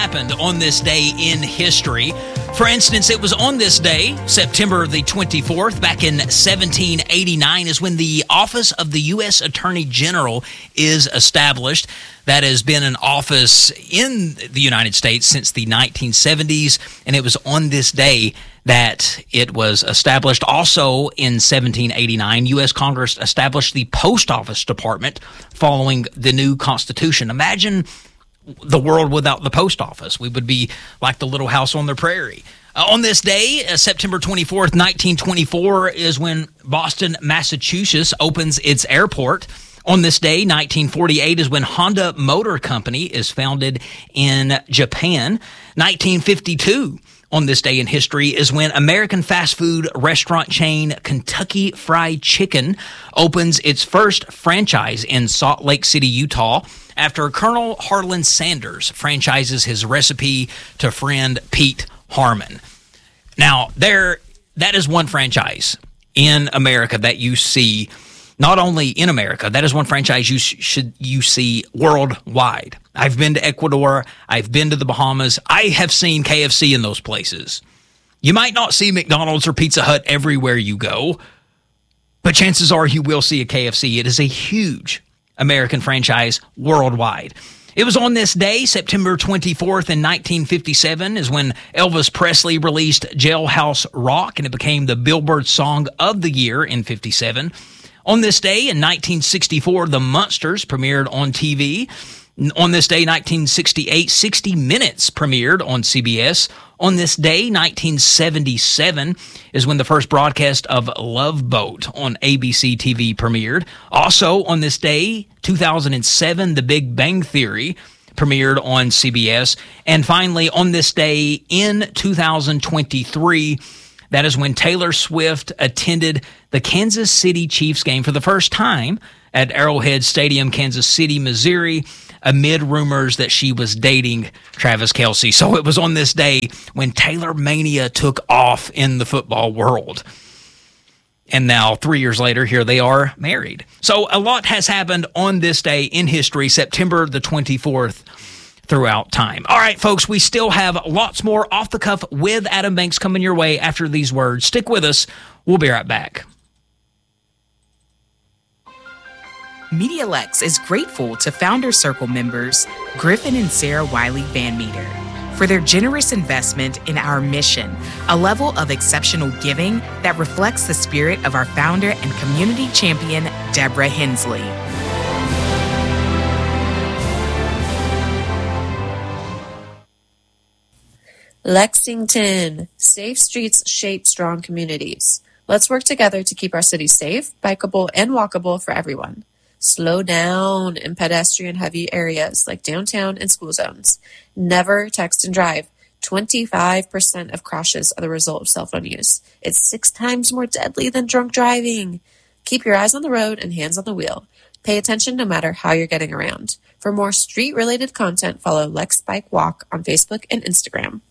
happened on this day in history. For instance, it was on this day, September the 24th, back in 1789, is when the office of the U.S. Attorney General is established. That has been an office in the United States since the 1970s, and it was on this day that it was established. Also in 1789, U.S. Congress established the Post Office Department following the new Constitution. Imagine the world without the post office. We would be like the Little House on the Prairie. On this day, September 24th, 1924, is when Boston, Massachusetts opens its airport. On this day, 1948, is when Honda Motor Company is founded in Japan. 1952, on this day in history, is when American fast food restaurant chain Kentucky Fried Chicken opens its first franchise in Salt Lake City, Utah, after Colonel Harlan Sanders franchises his recipe to friend Pete Harmon. Now, that is one franchise in America that you see, not only in America, that is one franchise you see worldwide. I've been to Ecuador. I've been to the Bahamas. I have seen KFC in those places. You might not see McDonald's or Pizza Hut everywhere you go, but chances are you will see a KFC. It is a huge American franchise worldwide. It was on this day, September 24th in 1957, is when Elvis Presley released Jailhouse Rock, and it became the Billboard Song of the Year in 57. On this day in 1964, The Munsters premiered on TV. On this day, 1968, 60 Minutes premiered on CBS. On this day, 1977, is when the first broadcast of Love Boat on ABC TV premiered. Also on this day, 2007, The Big Bang Theory premiered on CBS. And finally, on this day in 2023, that is when Taylor Swift attended the Kansas City Chiefs game for the first time at Arrowhead Stadium, Kansas City, Missouri, amid rumors that she was dating Travis Kelce. So it was on this day when Taylor Mania took off in the football world. And now, 3 years later, here they are married. So a lot has happened on this day in history, September the 24th, throughout time. All right, folks, we still have lots more Off the Cuff with Adam Banks coming your way after these words. Stick with us. We'll be right back. MediaLex is grateful to Founder Circle members Griffin and Sarah Wiley Van Meter for their generous investment in our mission, a level of exceptional giving that reflects the spirit of our founder and community champion, Deborah Hensley. Lexington. Safe streets shape strong communities. Let's work together to keep our city safe, bikeable, and walkable for everyone. Slow down in pedestrian-heavy areas like downtown and school zones. Never text and drive. 25% of crashes are the result of cell phone use. It's 6 times more deadly than drunk driving. Keep your eyes on the road and hands on the wheel. Pay attention no matter how you're getting around. For more street-related content, follow Lex Bike Walk on Facebook and Instagram.